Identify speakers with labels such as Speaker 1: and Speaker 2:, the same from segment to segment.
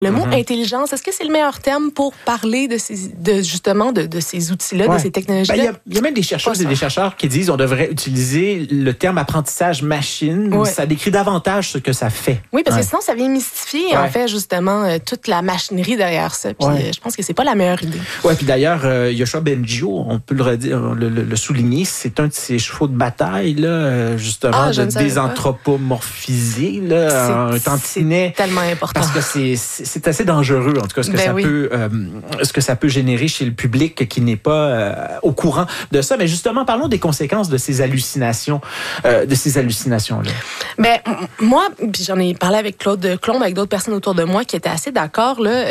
Speaker 1: Le mot intelligence, est-ce que c'est le meilleur terme pour parler de ces outils-là, de ces technologies-là?
Speaker 2: Il y a même des chercheurs et des chercheurs qui disent qu'on devrait utiliser le terme apprentissage machine. Ouais. Ça décrit davantage ce que ça fait.
Speaker 1: Oui, parce que sinon, ça vient mystifier, en fait, justement, toute la machinerie derrière ça. Puis je pense que c'est pas la meilleure idée.
Speaker 2: Oui, puis d'ailleurs, Yoshua Bengio, on peut le souligner, c'est un de ses chevaux de bataille, là, justement, désanthropomorphiser, un tantinet.
Speaker 1: C'est tellement important.
Speaker 2: Parce que c'est assez dangereux, en tout cas, ce que ça peut générer chez le public qui n'est pas au courant de ça. Mais justement, parlons des conséquences de ces hallucinations, là.
Speaker 1: Ben, moi, puis j'en ai parlé avec Claude Clombe, avec d'autres personnes autour de moi qui étaient assez d'accord, là,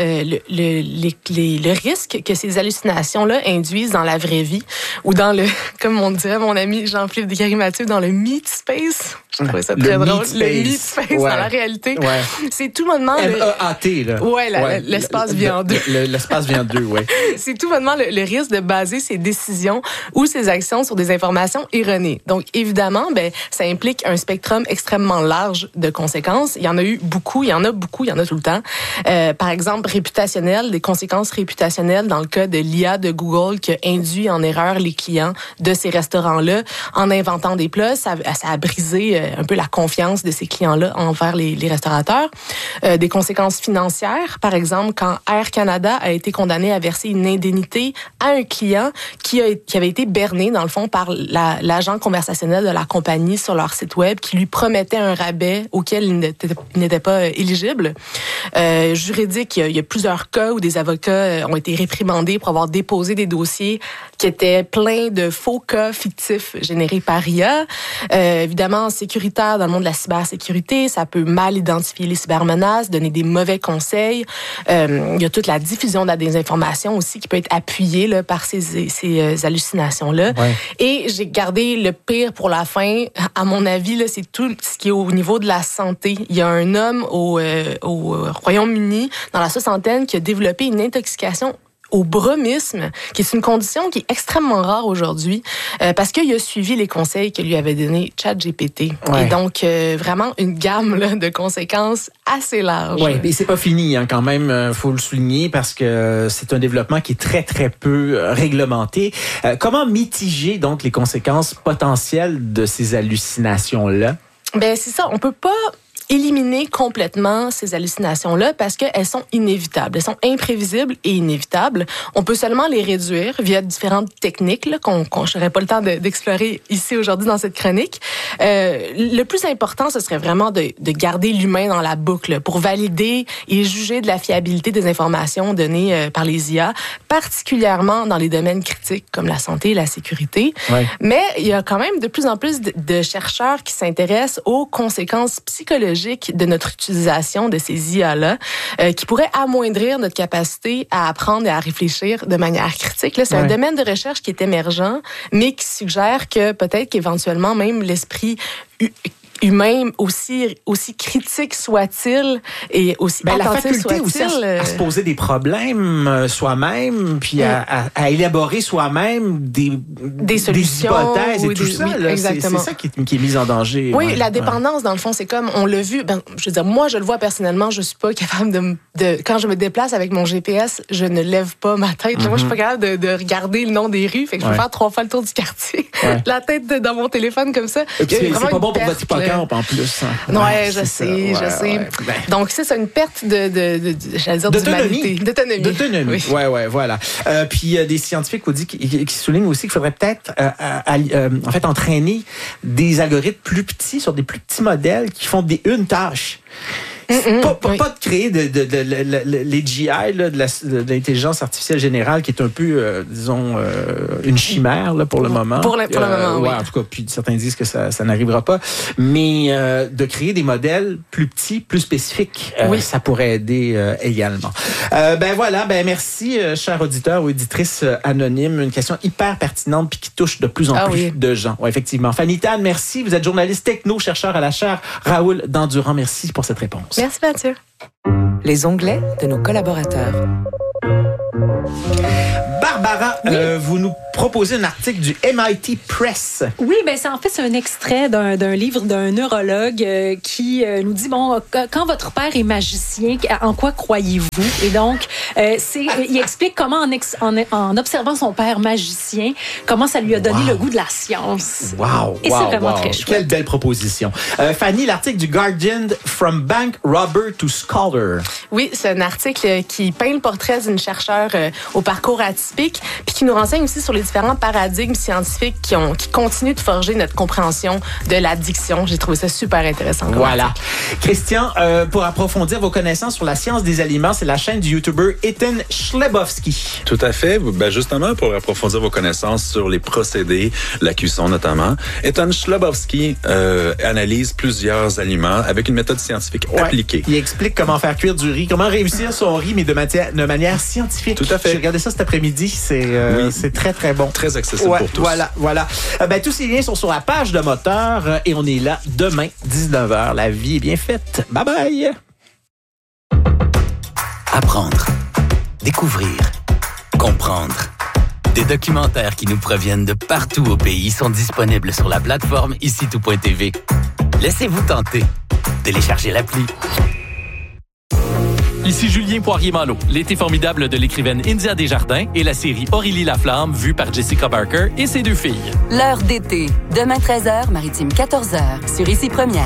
Speaker 1: le risque que ces hallucinations-là induisent dans la vraie vie ou dans le, comme on dirait mon ami Jean-Philippe Descaries-Mathieu, dans le meat space. Je trouvais ça très drôle. Le meat space dans la réalité. Ouais. C'est tout bonnement...
Speaker 2: M-E-A-T, là.
Speaker 1: L'espace vient en deux.
Speaker 2: L'espace vient en deux, oui.
Speaker 1: C'est tout bonnement le risque de baser ses décisions ou ses actions sur des informations erronées. Donc, évidemment, ça implique un spectrum extrêmement large de conséquences. Il y en a beaucoup, il y en a tout le temps. Par exemple, réputationnel, des conséquences réputationnelles dans le cas de l'IA de Google qui a induit en erreur les clients de ces restaurants-là en inventant des plats. Ça a brisé un peu la confiance de ces clients-là envers les restaurateurs. Des conséquences financières, par exemple, quand Air Canada a été condamné à verser une indemnité à un client qui avait été berné, dans le fond, par l'agent conversationnel de la compagnie sur leur site web qui lui promettait un rabais auquel il n'était pas éligible. Juridique, il y a plusieurs cas où des avocats ont été réprimandés pour avoir déposé des dossiers qui étaient pleins de faux cas fictifs générés par IA. Évidemment, sécuritaire dans le monde de la cybersécurité, ça peut mal identifier les cybermenaces, donner des mauvais conseils. Il y a toute la diffusion de la désinformation aussi qui peut être appuyée là, par ces hallucinations-là. Ouais. Et j'ai gardé le pire pour la fin. À mon avis, là, c'est tout ce qui est au niveau de la santé. Il y a un homme au Royaume-Uni, dans la soixantaine, qui a développé une intoxication au bromisme, qui est une condition qui est extrêmement rare aujourd'hui, parce qu'il a suivi les conseils que lui avait donné ChatGPT. Ouais. Et donc, vraiment une gamme là, de conséquences assez large.
Speaker 2: Oui, mais c'est pas fini quand même, faut le souligner, parce que c'est un développement qui est très, très peu réglementé. Comment mitiger donc les conséquences potentielles de ces hallucinations-là?
Speaker 1: Ben c'est ça, on peut pas éliminer complètement ces hallucinations-là parce qu'elles sont inévitables. Elles sont imprévisibles et inévitables. On peut seulement les réduire via différentes techniques là, qu'on n'aurait pas le temps d'explorer ici aujourd'hui dans cette chronique. Le plus important, ce serait vraiment de garder l'humain dans la boucle pour valider et juger de la fiabilité des informations données par les IA, particulièrement dans les domaines critiques comme la santé et la sécurité. Ouais. Mais il y a quand même de plus en plus de chercheurs qui s'intéressent aux conséquences psychologiques de notre utilisation de ces IA-là, qui pourraient amoindrir notre capacité à apprendre et à réfléchir de manière critique. Là, c'est un domaine de recherche qui est émergent, mais qui suggère que peut-être qu'éventuellement même l'esprit humain, aussi critique soit-il et aussi attentif soit-il.
Speaker 2: La faculté aussi à se poser des problèmes soi-même, puis à élaborer soi-même des solutions, des hypothèses et tout ça. Là, c'est ça qui est mis en danger.
Speaker 1: Oui, la dépendance, dans le fond, c'est comme, on l'a vu, je veux dire, moi, je le vois personnellement, je suis pas capable de quand je me déplace avec mon GPS, je ne lève pas ma tête. Moi, je suis pas capable de regarder le nom des rues, fait que je peux faire 3 fois le tour du quartier, la tête dans mon téléphone comme ça.
Speaker 2: Et puis, c'est pas bon pour votre hippocampe en plus.
Speaker 1: Ouais, je sais. Donc, c'est une perte d'autonomie.
Speaker 2: D'autonomie, oui, voilà. Puis, il y a des scientifiques qui soulignent aussi qu'il faudrait peut-être en fait entraîner des algorithmes plus petits sur des plus petits modèles qui font une tâche. Pas de créer les GI, là, de l'intelligence artificielle générale, qui est un peu, disons, une chimère là, pour le moment.
Speaker 1: Pour le moment, oui.
Speaker 2: En tout cas, puis certains disent que ça n'arrivera pas. Mais de créer des modèles plus petits, plus spécifiques, ça pourrait aider également. Merci, chers auditeurs ou auditrices anonymes. Une question hyper pertinente puis qui touche de plus en plus de gens. Ouais, effectivement. Fanny Tan, merci. Vous êtes journaliste techno, chercheur à la chaire Raoul Dandurand. Merci pour cette réponse.
Speaker 1: Merci, Mathieu.
Speaker 3: Les onglets de nos collaborateurs.
Speaker 2: Barbara Barbara, vous nous proposez un article du MIT Press.
Speaker 3: Oui, ben c'est un extrait d'un livre d'un neurologue qui nous dit, quand votre père est magicien, en quoi croyez-vous? Et donc, il explique comment en observant son père magicien, comment ça lui a donné le goût de la science. Et c'est vraiment très chouette.
Speaker 2: Quelle belle proposition. Fanny, l'article du Guardian, From Bank Robber to Scholar.
Speaker 1: Oui, c'est un article qui peint le portrait d'une chercheure au parcours atypique, puis qui nous renseigne aussi sur les différents paradigmes scientifiques qui continuent de forger notre compréhension de l'addiction. J'ai trouvé ça super intéressant.
Speaker 2: Voilà. Christian, pour approfondir vos connaissances sur la science des aliments, c'est la chaîne du YouTuber Ethan Chlebowski.
Speaker 4: Tout à fait. Ben justement, pour approfondir vos connaissances sur les procédés, la cuisson notamment, Ethan Chlebowski analyse plusieurs aliments avec une méthode scientifique appliquée.
Speaker 2: Il explique comment faire cuire du riz, comment réussir son riz, mais de manière scientifique.
Speaker 4: Tout à fait.
Speaker 2: J'ai regardé ça cet après-midi. C'est très, très bon.
Speaker 4: Très accessible pour tous.
Speaker 2: Voilà. Tous ces liens sont sur la page de Moteur et on est là demain, 19h. La vie est bien faite. Bye bye.
Speaker 5: Apprendre, découvrir, comprendre. Des documentaires qui nous proviennent de partout au pays sont disponibles sur la plateforme IciTout.tv. Laissez-vous tenter. Téléchargez l'appli.
Speaker 6: Ici Julien Poirier-Malo, l'été formidable de l'écrivaine India Desjardins et la série Aurélie Laflamme vue par Jessica Barker et ses deux filles.
Speaker 7: L'heure d'été, demain 13h, Maritime 14h, sur Ici Première.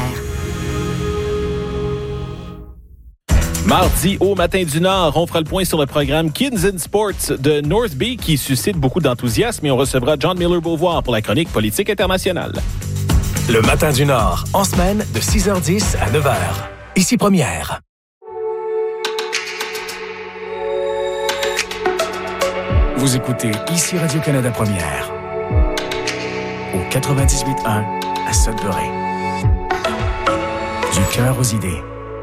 Speaker 8: Mardi au Matin du Nord, on fera le point sur le programme Kids in Sports de North Bay qui suscite beaucoup d'enthousiasme et on recevra John Miller-Beauvoir pour la chronique politique internationale.
Speaker 9: Le Matin du Nord, en semaine de 6h10 à 9h. Ici Première. Vous écoutez Ici Radio-Canada Première. Au 98.1 à Sudbury. Du cœur aux idées.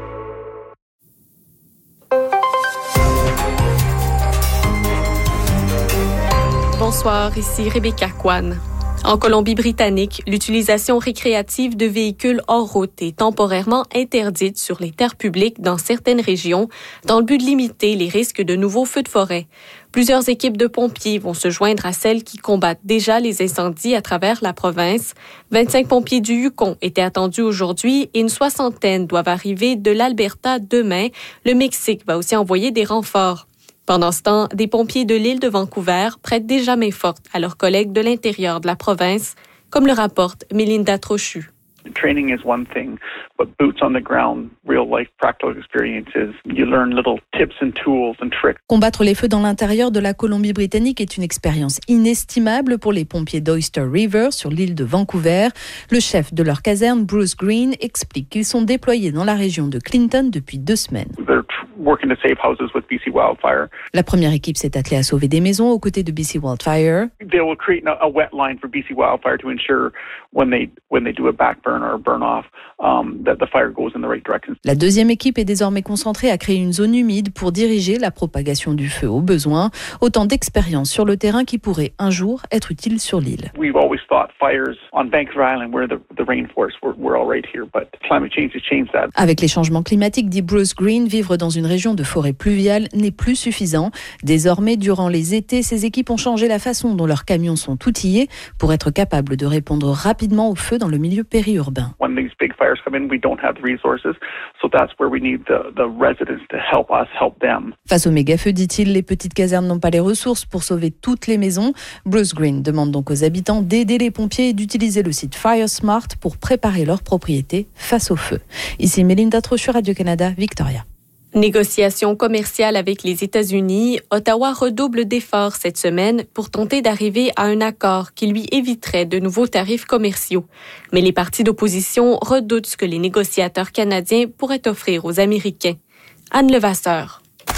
Speaker 10: Bonsoir, ici Rebecca Kwan. En Colombie-Britannique, l'utilisation récréative de véhicules hors route est temporairement interdite sur les terres publiques dans certaines régions dans le but de limiter les risques de nouveaux feux de forêt. Plusieurs équipes de pompiers vont se joindre à celles qui combattent déjà les incendies à travers la province. 25 pompiers du Yukon étaient attendus aujourd'hui et une soixantaine doivent arriver de l'Alberta demain. Le Mexique va aussi envoyer des renforts. Pendant ce temps, des pompiers de l'île de Vancouver prêtent déjà main forte à leurs collègues de l'intérieur de la province, comme le rapporte Mélinda Trochu.
Speaker 11: Training is one thing, but boots on the ground, real life practical experiences, you learn little tips and tools and tricks.
Speaker 12: Combattre les feux dans l'intérieur de la Colombie-Britannique est une expérience inestimable pour les pompiers d'Oyster River sur l'île de Vancouver. Le chef de leur caserne, Bruce Green, explique qu'ils sont déployés dans la région de Clinton depuis 2 semaines.
Speaker 11: Working to save houses with BC Wildfire.
Speaker 12: La première équipe s'est attelée à sauver des maisons aux côtés de BC Wildfire.
Speaker 11: They will create a wet line for BC Wildfire to ensure when they do a backburn or a burn off that the fire goes in the right direction.
Speaker 12: La deuxième équipe est désormais concentrée à créer une zone humide pour diriger la propagation du feu au besoin. Autant d'expériences sur le terrain qui pourraient un jour être utiles sur l'île.
Speaker 11: We've always thought fires on Vancouver Island where the rainforest we're all right here, but climate change has changed that.
Speaker 12: Avec les changements climatiques, dit Bruce Green, vivre dans une région de forêt pluviale n'est plus suffisant. Désormais, durant les étés, ces équipes ont changé la façon dont leurs camions sont outillés pour être capables de répondre rapidement au feu dans le milieu périurbain.
Speaker 11: When these big fires come in, we don't have the resources, so that's where we need the residents to help us help them.
Speaker 12: Face aux méga-feux, dit-il, les petites casernes n'ont pas les ressources pour sauver toutes les maisons. Bruce Green demande donc aux habitants d'aider les pompiers et d'utiliser le site FireSmart pour préparer leurs propriétés face au feu. Ici Mélinda Trochu, Radio-Canada, Victoria.
Speaker 10: Négociations commerciales avec les États-Unis, Ottawa redouble d'efforts cette semaine pour tenter d'arriver à un accord qui lui éviterait de nouveaux tarifs commerciaux. Mais les partis d'opposition redoutent ce que les négociateurs canadiens pourraient offrir aux Américains. Anne Levasseur.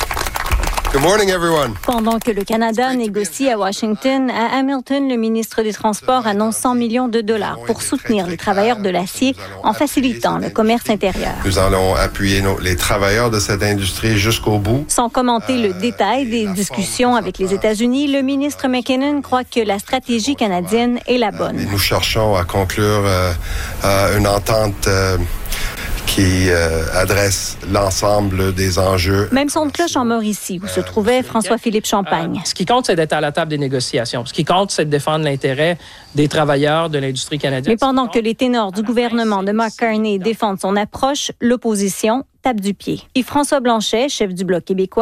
Speaker 13: Good morning, everyone.
Speaker 14: Pendant que le Canada négocie à Washington, à Hamilton, le ministre des Transports annonce 100 millions de dollars pour soutenir les travailleurs de l'acier en facilitant le commerce intérieur.
Speaker 13: Nous allons appuyer les travailleurs de cette industrie jusqu'au bout.
Speaker 14: Sans commenter le détail des discussions avec les États-Unis, le ministre McKinnon croit que la stratégie canadienne est la bonne.
Speaker 13: Nous cherchons à conclure une entente qui adresse l'ensemble des enjeux.
Speaker 14: Même son de cloche en Mauricie, où se trouvait François-Philippe Champagne.
Speaker 15: Ce qui compte, c'est d'être à la table des négociations. Ce qui compte, c'est de défendre l'intérêt des travailleurs de l'industrie canadienne.
Speaker 14: Mais pendant que les ténors du gouvernement de Mark Carney défendent son approche, l'opposition tape du pied. Et François Blanchet, chef du Bloc québécois,